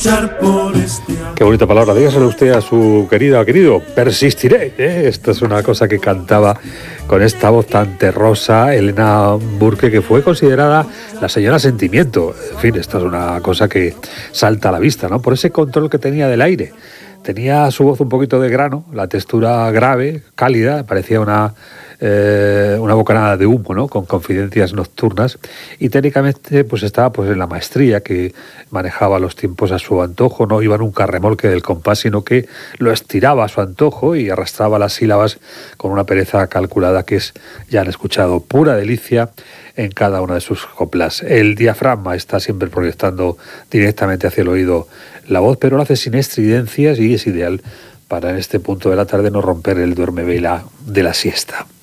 luchar por este amor. Qué bonita palabra, dígaselo usted a su querida o querido, persistiré, ¿eh? Esta es una cosa que cantaba con esta voz tan terrosa Elena Burke, que fue considerada la señora sentimiento. En fin, esta es una cosa que salta a la vista, ¿no? Por ese control que tenía del aire. Tenía su voz un poquito de grano, la textura grave, cálida, parecía una bocanada de humo, ¿no? Con confidencias nocturnas, y técnicamente pues estaba pues en la maestría, que manejaba los tiempos a su antojo, no iba nunca a remolque del compás, sino que lo estiraba a su antojo y arrastraba las sílabas con una pereza calculada que es, ya han escuchado, pura delicia en cada una de sus coplas. El diafragma está siempre proyectando directamente hacia el oído la voz, pero lo hace sin estridencias y es ideal para en este punto de la tarde no romper el duermevela de la siesta.